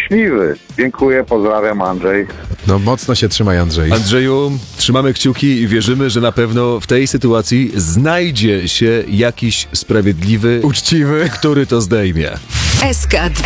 szczęśliwy. Dziękuję, pozdrawiam, Andrzej. No mocno się trzymaj, Andrzej. Andrzeju, trzymamy kciuki i wierzymy, że na pewno w tej sytuacji znajdzie się jakiś sprawiedliwy, Uczciwy. który to zdejmie. SK2